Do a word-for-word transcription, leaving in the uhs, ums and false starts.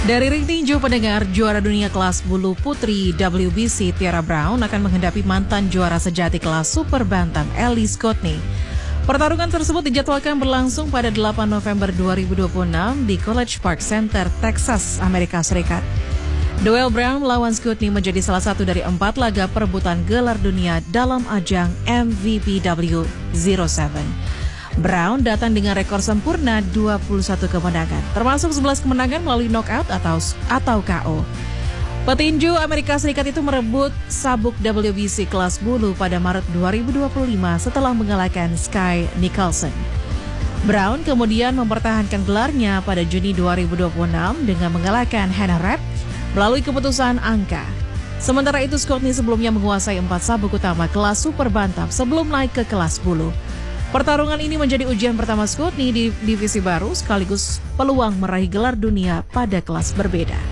Dari ring tinju pendengar, juara dunia kelas bulu putri W B C Tiara Brown akan menghadapi mantan juara sejati kelas super bantam Elise Godney. Pertarungan tersebut dijadwalkan berlangsung pada delapan November dua ribu dua puluh enam di College Park Center, Texas, Amerika Serikat. Duel Brown melawan Godney menjadi salah satu dari empat laga perebutan gelar dunia dalam ajang M V P W nol tujuh. Brown datang dengan rekor sempurna dua puluh satu kemenangan, termasuk sebelas kemenangan melalui knockout atau atau K O. Petinju Amerika Serikat itu merebut sabuk W B C kelas bulu pada Maret dua ribu dua puluh lima setelah mengalahkan Sky Nicholson. Brown kemudian mempertahankan gelarnya pada Juni dua ribu dua puluh enam dengan mengalahkan Hannah Rapp melalui keputusan angka. Sementara itu, Godney sebelumnya menguasai empat sabuk utama kelas super bantam sebelum naik ke kelas bulu. Pertarungan ini menjadi ujian pertama Godney di divisi baru sekaligus peluang meraih gelar dunia pada kelas berbeda.